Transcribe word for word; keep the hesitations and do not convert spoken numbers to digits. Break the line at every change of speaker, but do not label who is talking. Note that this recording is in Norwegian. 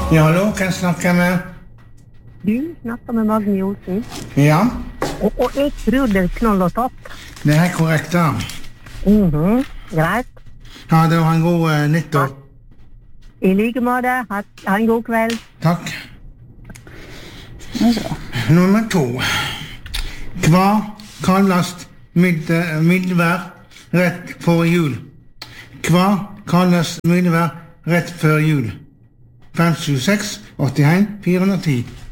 Ja, hallo, kan jeg snakke med?
Du snakker med Magne Olsen.
Ja,
Og, og jeg tror det er knoll og topp.
det er korrekt da.
Mhm, greit.
Ja, det var en god uh, nyttår.
I like måte, ha, ha en god kveld.
Takk. Nummer to. Hva kalles mid- middelvær rett for jul? Hva kalles middelvær rett før jul? fem sju seks åtte en fire ti